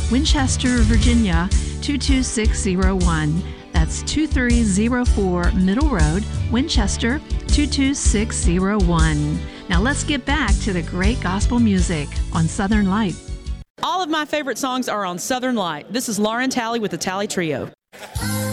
Winchester, Virginia 22601. That's 2304 Middle Road, Winchester 22601. Now let's get back to the great gospel music on Southern Light. All of my favorite songs are on Southern Light. This is Lauren Talley with the Talley Trio.